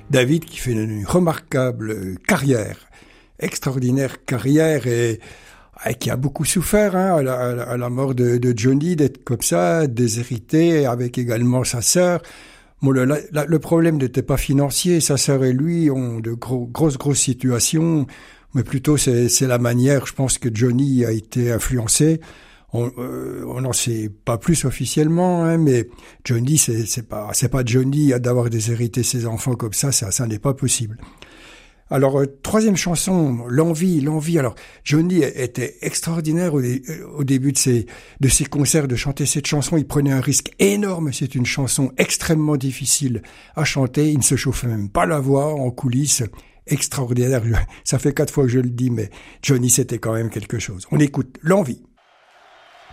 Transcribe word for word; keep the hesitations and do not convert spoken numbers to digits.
David qui fait une remarquable carrière, extraordinaire carrière et, et qui a beaucoup souffert hein, à, la, à la mort de, de Johnny, d'être comme ça, déshérité, avec également sa sœur. Bon, le, la, le problème n'était pas financier, sa sœur et lui ont de gros, grosses, grosses situations, mais plutôt c'est, c'est la manière, je pense que Johnny a été influencé. On euh, on n'en sait pas plus officiellement, hein, mais Johnny, c'est, c'est pas, c'est pas Johnny d'avoir déshérité ses enfants comme ça, ça, ça n'est pas possible. Alors, euh, troisième chanson, l'envie, l'envie. Alors, Johnny était extraordinaire au, dé, au début de ses, de ses concerts, de chanter cette chanson. Il prenait un risque énorme. C'est une chanson extrêmement difficile à chanter. Il ne se chauffait même pas la voix en coulisses. Extraordinaire. Ça fait quatre fois que je le dis, mais Johnny, c'était quand même quelque chose. On écoute l'envie.